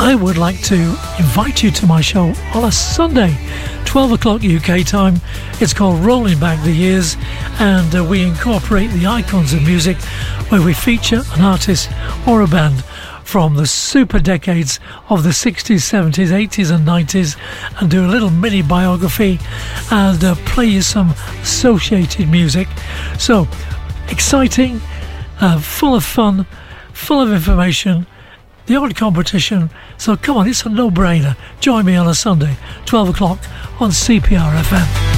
I would like to invite you to my show on a Sunday, 12 o'clock UK time. It's called Rolling Back the Years, and we incorporate the icons of music, where we feature an artist or a band from the super decades of the 60s, 70s, 80s and 90s, and do a little mini biography and play you some associated music. So exciting, full of fun, full of information, the odd competition. So come on, it's a no-brainer. Join me on a Sunday, 12 o'clock on CPR FM.